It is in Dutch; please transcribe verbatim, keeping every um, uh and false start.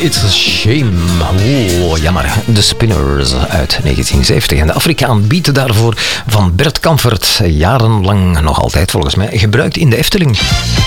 It's a shame. Oh, jammer. De Spinners uit negentien zeventig. En de Afrikaan biedt daarvoor van Bert Kampfert, jarenlang, nog altijd volgens mij, gebruikt in de Efteling.